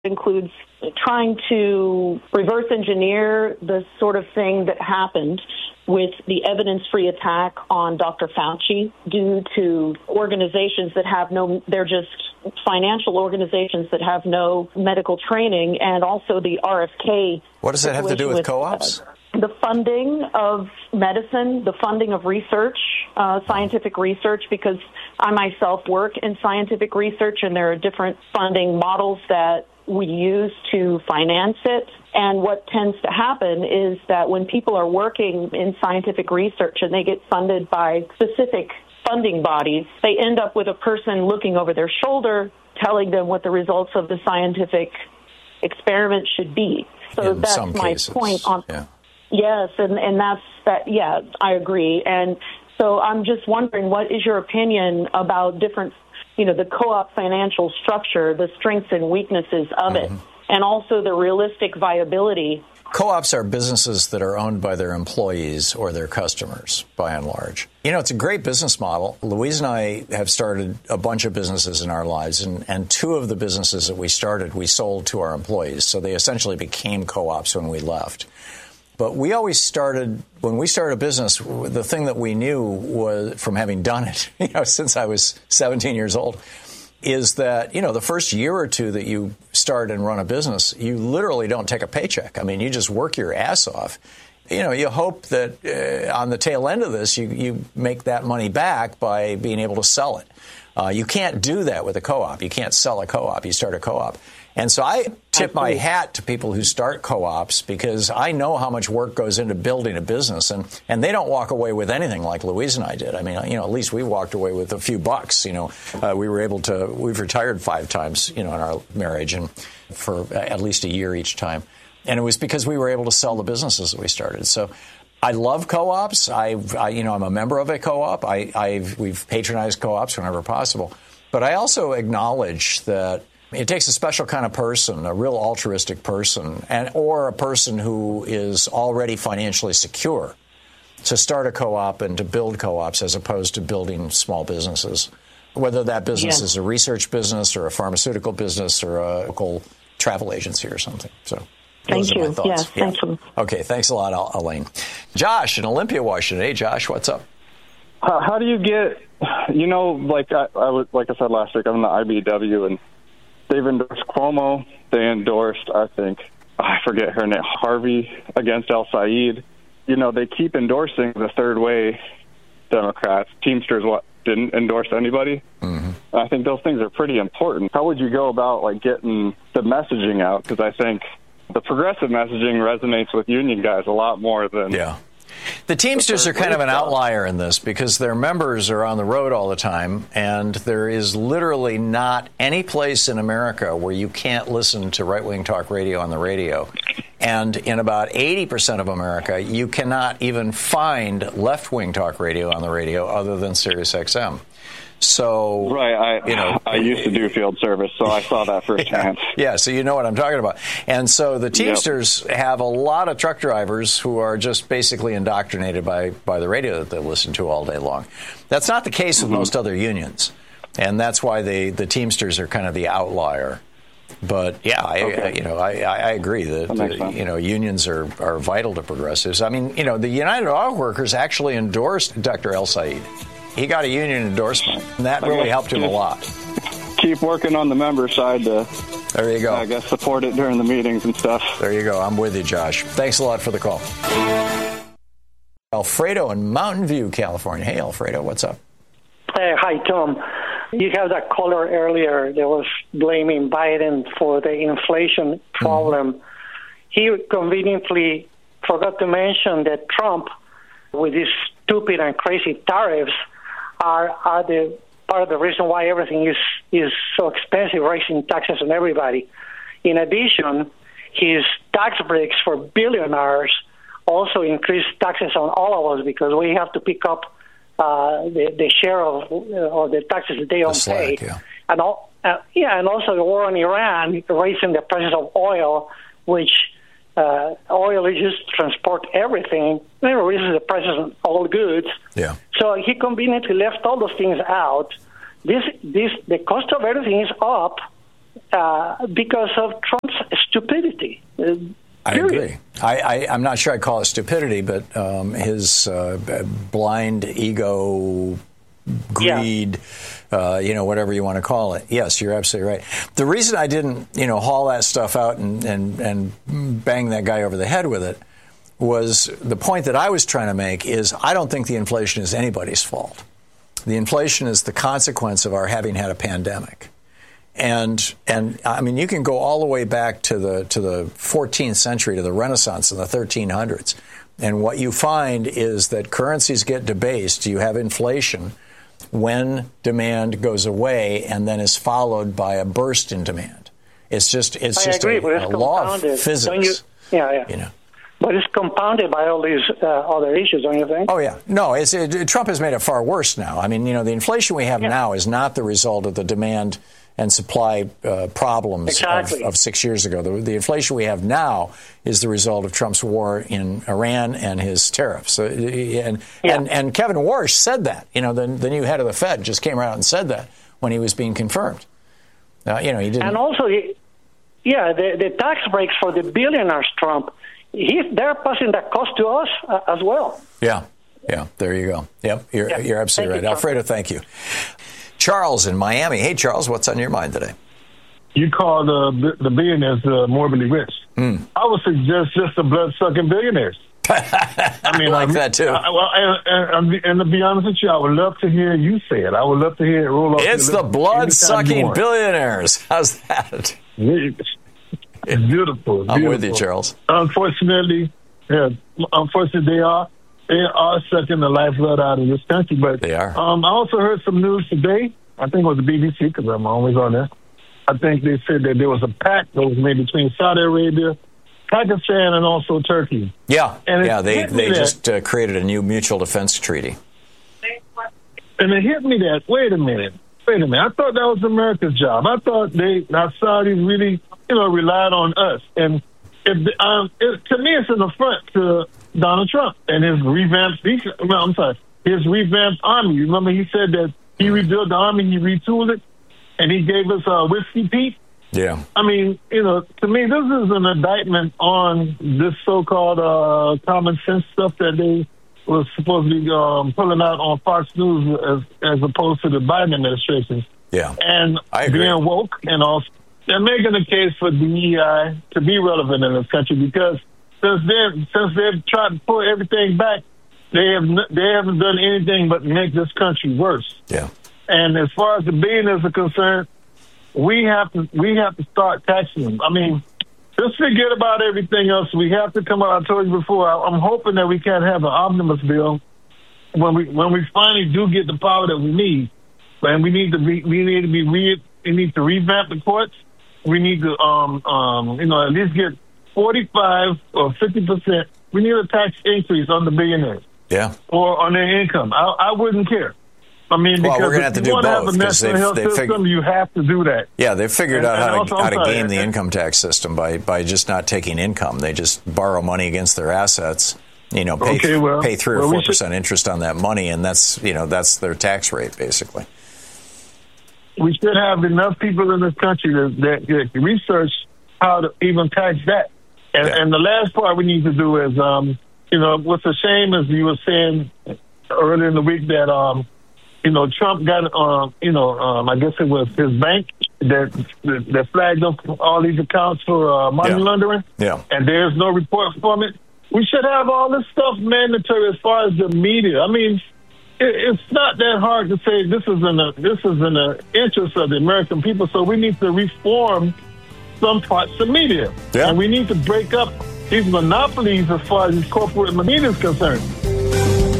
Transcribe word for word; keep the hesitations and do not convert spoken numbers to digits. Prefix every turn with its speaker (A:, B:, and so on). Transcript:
A: includes trying to reverse engineer the sort of thing that happened with the evidence-free attack on Doctor Fauci due to organizations that have no, they're just financial organizations that have no medical training, and also the R F K.
B: What does that have to do with, with co-ops?
A: Uh, the funding of medicine, the funding of research, uh, scientific research, because I myself work in scientific research, and there are different funding models that we use to finance it. And what tends to happen is that when people are working in scientific research and they get funded by specific funding bodies, they end up with a person looking over their shoulder, telling them what the results of the scientific experiment should be. So
B: in
A: that's
B: some
A: my
B: cases.
A: point on.
B: Yeah.
A: Yes, and, and that's that. Yeah, I agree. And so I'm just wondering, what is your opinion about different, you know, the co-op financial structure, the strengths and weaknesses of mm-hmm. it, and also the realistic viability?
B: Co-ops are businesses that are owned by their employees or their customers, by and large. You know, it's a great business model. Louise and I have started a bunch of businesses in our lives, and, and two of the businesses that we started, we sold to our employees. So they essentially became co-ops when we left. But we always started, when we started a business, the thing that we knew was, from having done it, you know, since I was seventeen years old, is that, you know, the first year or two that you start and run a business, you literally don't take a paycheck. I mean, you just work your ass off. You know, you hope that uh, on the tail end of this, you, you make that money back by being able to sell it. Uh, you can't do that with a co-op. You can't sell a co-op. You start a co-op. And so I tip my hat to people who start co-ops, because I know how much work goes into building a business, and, and they don't walk away with anything like Louise and I did. I mean, you know, at least we walked away with a few bucks. You know, uh, we were able to, we've retired five times, you know, in our marriage, and for at least a year each time. And it was because we were able to sell the businesses that we started. So I love co-ops. I, I you know, I'm a member of a co-op. I, I've, we've patronized co-ops whenever possible. But I also acknowledge that it takes a special kind of person, a real altruistic person, and or a person who is already financially secure to start a co-op and to build co-ops as opposed to building small businesses, whether that business yeah. is a research business or a pharmaceutical business or a local travel agency or something. So
A: thank
B: those
A: you.
B: are my thoughts.
A: Yes,
B: yeah.
A: thank you.
B: Okay, thanks a lot, Elaine. Josh in Olympia, Washington. Hey, Josh, what's up?
C: How, how do you get, you know, like I, I was, like I said last week, I'm in the I B W, and they've endorsed Cuomo. They endorsed, I think, I forget her name, Harvey against El Said. You know, they keep endorsing the third way Democrats. Teamsters what, didn't endorse anybody. Mm-hmm. I think those things are pretty important. How would you go about, like, getting the messaging out? Because I think the progressive messaging resonates with union guys a lot more than...
B: Yeah. The Teamsters are kind of an outlier in this because their members are on the road all the time, and there is literally not any place in America where you can't listen to right-wing talk radio on the radio. And in about eighty percent of America, you cannot even find left-wing talk radio on the radio other than Sirius X M. So,
C: right, I,
B: you know,
C: I used to do field service, so I saw that firsthand.
B: Yeah, yeah, so you know what I'm talking about. And so the Teamsters yep. have a lot of truck drivers who are just basically indoctrinated by, by the radio that they listen to all day long. That's not the case with mm-hmm. most other unions, and that's why they, the Teamsters are kind of the outlier. But yeah, I, okay. I, you know, I, I agree that, that uh, you know unions are, are vital to progressives. I mean, you know, the United Auto Workers actually endorsed Doctor El Said. He got a union endorsement, and that really helped him a lot.
C: Keep working on the member side to,
B: there you go.
C: I guess, support it during the meetings and stuff.
B: There you go. I'm with you, Josh. Thanks a lot for the call. Alfredo in Mountain View, California. Hey, Alfredo, what's up?
D: Hey, hi, Tom. You have that caller earlier that was blaming Biden for the inflation problem. Mm-hmm. He conveniently forgot to mention that Trump, with his stupid and crazy tariffs, are are the part of the reason why everything is is so expensive, raising taxes on everybody. In addition, his tax breaks for billionaires also increase taxes on all of us because we have to pick up uh, the the share of uh, of the taxes that they don't
B: the slack,
D: pay.
B: Yeah.
D: And all, uh, yeah, and also the war in Iran raising the prices of oil, which uh, oil is used to transport everything. It raises the prices on all goods.
B: Yeah.
D: So he conveniently left all those things out. This, this, the cost of everything is up, uh, because of Trump's stupidity. Uh,
B: I agree. I, I, I'm not sure I'd call it stupidity, but um, his uh, blind ego, greed, yeah. uh, you know, whatever you want to call it. Yes, you're absolutely right. The reason I didn't, you know, haul that stuff out and, and, and bang that guy over the head with it was the point that I was trying to make is I don't think the inflation is anybody's fault. The inflation is the consequence of our having had a pandemic. And and I mean, you can go all the way back to the to the fourteenth century, to the Renaissance in the thirteen hundreds. And what you find is that currencies get debased. You have inflation when demand goes away and then is followed by a burst in demand. It's just it's
D: I
B: just
D: agree,
B: a, a law of physics.
D: You, yeah, yeah.
B: You know.
D: But it's compounded by all these uh, other issues, don't you think?
B: Oh, yeah. No, it's, it, Trump has made it far worse now. I mean, you know, the inflation we have yeah. now is not the result of the demand and supply uh, problems
D: exactly.
B: of, of six years ago. The, the inflation we have now is the result of Trump's war in Iran and his tariffs. So, and,
D: yeah.
B: and and Kevin Warsh said that. You know, the, the new head of the Fed just came out and said that when he was being confirmed. Uh, you know, he didn't.
D: And also, yeah, the, the tax breaks for the billionaires, Trump, he, they're passing that cost to us uh, as well.
B: Yeah, yeah, there you go. Yep, you're,
D: yeah.
B: you're absolutely
D: thank
B: right.
D: You,
B: Alfredo, thank you. Charles in Miami. Hey, Charles, what's on your mind today?
E: You call the the billionaires uh, morbidly rich. Mm. I would suggest just the blood-sucking billionaires. I mean,
B: I like
E: I,
B: that, too.
E: I, well, and, and, and to be honest with you, I would love to hear you say it. I would love to hear it roll off.
B: It's the blood-sucking billionaires. How's that?
E: It's beautiful.
B: I'm
E: beautiful.
B: with you, Charles.
E: Unfortunately, yeah, unfortunately, they are they are sucking the lifeblood out of this country. But
B: they are.
E: Um, I also heard some news today. I think it was the B B C because I'm always on there. I think they said that there was a pact that was made between Saudi Arabia, Pakistan, and also Turkey.
B: Yeah,
E: and
B: yeah. They they
E: that,
B: just uh, created a new mutual defense treaty.
E: And it hit me that wait a minute, wait a minute. I thought that was America's job. I thought they our Saudis really. You know, relied on us. And if, um, it, to me, it's an affront to Donald Trump and his revamped, well, I'm sorry, his revamped army. Remember, he said that he rebuilt the army, he retooled it, and he gave us uh, Whiskey Pete.
B: Yeah.
E: I mean, you know, to me, this is an indictment on this so-called uh, common sense stuff that they was supposed to be um, pulling out on Fox News as, as opposed to the Biden administration.
B: Yeah.
E: And
B: I agree.
E: Being woke and also they're making a case for D E I to be relevant in this country because since they since they've tried to pull everything back, they have they haven't done anything but make this country worse.
B: Yeah.
E: And as far as the billionaires are concerned, we have to we have to start taxing them. I mean, just forget about everything else. We have to come out. I told you before. I'm hoping that we can have an omnibus bill when we when we finally do get the power that we need. And we need to be we need to be re, we need to revamp the courts. We need to, um, um, you know, at least get forty-five or fifty percent. We need a tax increase on the billionaires.
B: Yeah.
E: Or on their income. I, I wouldn't care. I mean,
B: well,
E: because
B: we're gonna have to
E: if
B: do
E: you want
B: both,
E: to have a national health system, fig- you have to do that.
B: Yeah, they've figured
E: and,
B: out how
E: also,
B: to, how to
E: sorry,
B: game the income tax system by, by just not taking income. They just borrow money against their assets, you know, pay,
E: okay, well,
B: pay three or
E: well,
B: four percent interest on that money, and that's, you know, that's their tax rate, basically.
E: We should have enough people in this country that, that, that research how to even tax that. And,
B: yeah.
E: and the last part we need to do is, um, you know, what's a shame is you were saying earlier in the week that, um, you know, Trump got, um, you know, um, I guess it was his bank that that flagged up all these accounts for uh, money
B: yeah.
E: laundering.
B: Yeah.
E: And there's no report from it. We should have all this stuff mandatory as far as the media. I mean, it's not that hard to say this is in the this is in the interest of the American people. So we need to reform some parts of media,
B: yeah.
E: and we need to break up these monopolies as far as corporate media is concerned.